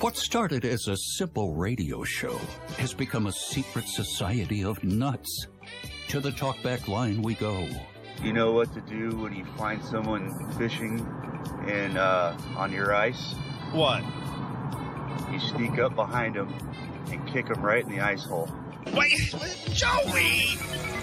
What started as a simple radio show has become a secret society of nuts. To the talkback line we go. You know what to do when you find someone fishing on your ice? What? You sneak up behind them and kick them right in the ice hole. Wait, Joey!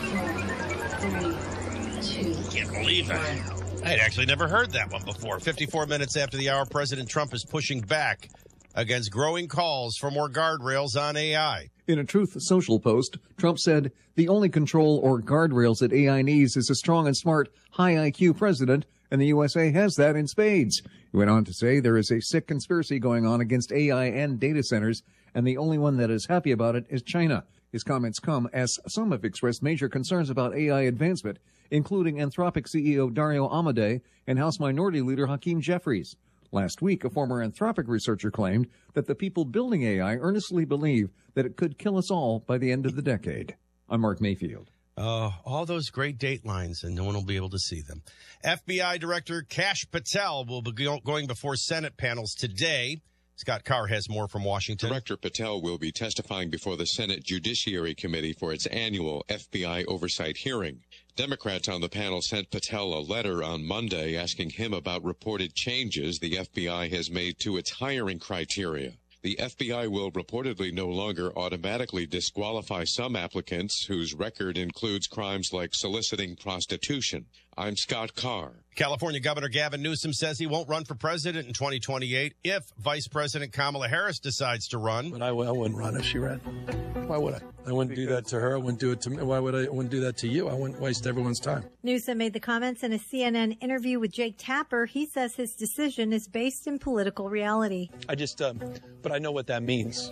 Can't believe it. I had actually never heard that one before. 54 minutes after the hour, President Trump is pushing back against growing calls for more guardrails on AI. In a Truth Social post, Trump said, "The only control or guardrails that AI needs is a strong and smart, high IQ president, and the USA has that in spades." He went on to say there is a sick conspiracy going on against AI and data centers, and the only one that is happy about it is China. His comments come as some have expressed major concerns about AI advancement, including Anthropic CEO Dario Amodei and House Minority Leader Hakeem Jeffries. Last week, a former Anthropic researcher claimed that the people building AI earnestly believe that it could kill us all by the end of the decade. I'm Mark Mayfield. All those great datelines, and no one will be able to see them. FBI Director Kash Patel will be going before Senate panels today. Scott Carr has more from Washington. Director Patel will be testifying before the Senate Judiciary Committee for its annual FBI oversight hearing. Democrats on the panel sent Patel a letter on Monday asking him about reported changes the FBI has made to its hiring criteria. The FBI will reportedly no longer automatically disqualify some applicants whose record includes crimes like soliciting prostitution. I'm Scott Carr. California Governor Gavin Newsom says he won't run for president in 2028 if Vice President Kamala Harris decides to run. But I wouldn't run if she ran. Why would I? I wouldn't do that to her. I wouldn't do it to me. Why would I? Wouldn't do that to you. I wouldn't waste everyone's time. Newsom made the comments in a CNN interview with Jake Tapper. He says his decision is based in political reality. But I know what that means.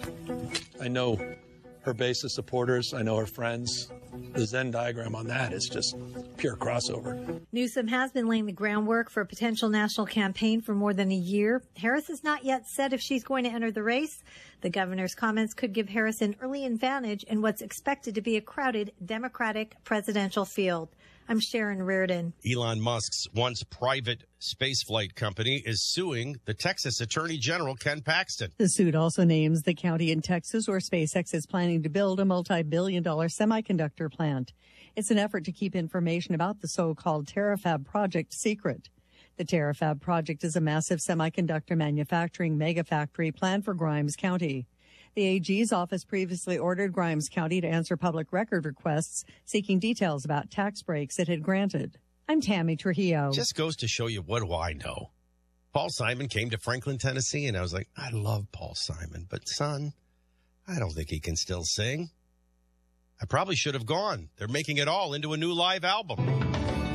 I know her base of supporters. I know her friends. The Venn diagram on that is just pure crossover. Newsom has been laying the groundwork for a potential national campaign for more than a year. Harris has not yet said if she's going to enter the race. The governor's comments could give Harris an early advantage in what's expected to be a crowded Democratic presidential field. I'm Sharon Reardon. Elon Musk's once private spaceflight company is suing the Texas Attorney General, Ken Paxton. The suit also names the county in Texas where SpaceX is planning to build a multi-billion-dollar semiconductor plant. It's an effort to keep information about the so-called Terafab project secret. The Terafab project is a massive semiconductor manufacturing megafactory planned for Grimes County. The AG's office previously ordered Grimes County to answer public record requests seeking details about tax breaks it had granted. I'm Tammy Trujillo. Just goes to show you, what do I know? Paul Simon came to Franklin, Tennessee, and I was like, I love Paul Simon, but son, I don't think he can still sing. I probably should have gone. They're making it all into a new live album.